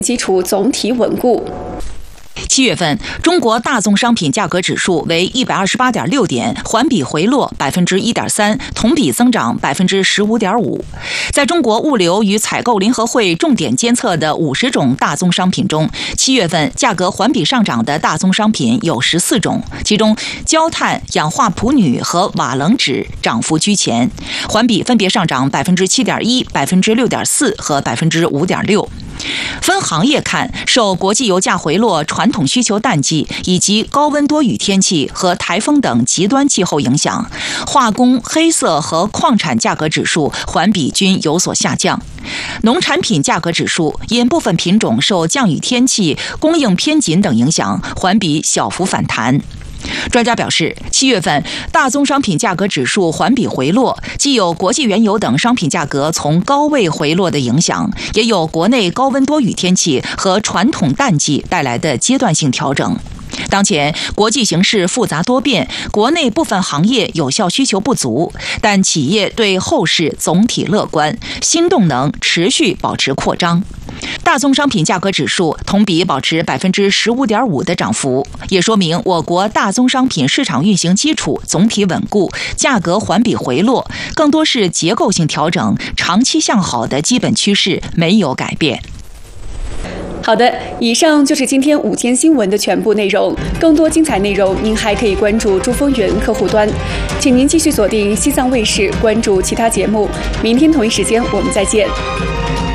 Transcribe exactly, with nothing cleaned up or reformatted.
基础总体稳固。 七月份，中国大宗商品价格指数为一百二十八点六点，环比回落百分之一点三，同比增长百分之十五点五。在中国物流与采购联合会重点监测的五十种大宗商品中，七月份价格环比上涨的大宗商品有十四种，其中焦炭、氧化钋铝和瓦楞纸涨幅居前，环比分别上涨百分之七点一、百分之六点四和百分之五点六。分行业看，受国际油价回落、传统需求淡季以及高温多雨天气和台风等极端气候影响，化工、黑色和矿产价格指数环比均有所下降。农产品价格指数因部分品种受降雨天气、供应偏紧等影响，环比小幅反弹。专家表示，七月份大宗商品价格指数环比回落，既有国际原油等商品价格从高位回落的影响，也有国内高温多雨天气和传统淡季带来的阶段性调整。当前国际形势复杂多变，国内部分行业有效需求不足，但企业对后市总体乐观，新动能持续保持扩张。大宗商品价格指数同比保持百分之十五点五的涨幅，也说明我国大宗商品市场运行基础总体稳固，价格环比回落更多是结构性调整，长期向好的基本趋势没有改变。 好的，以上就是今天午间新闻的全部内容。更多精彩内容，您还可以关注珠峰源客户端，请您继续锁定西藏卫视，关注其他节目。明天同一时间，我们再见。